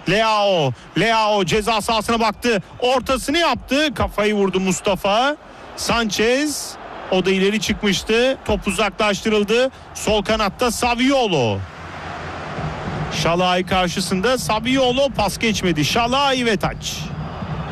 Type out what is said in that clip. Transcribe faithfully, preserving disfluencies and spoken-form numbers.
Leao. Leao ceza sahasına baktı. Ortasını yaptı. Kafayı vurdu Mustafa. Sanchez. O da ileri çıkmıştı. Top uzaklaştırıldı. Sol kanatta Saviolo. Şalai karşısında Saviolo pas geçmedi. Şalai ve taç.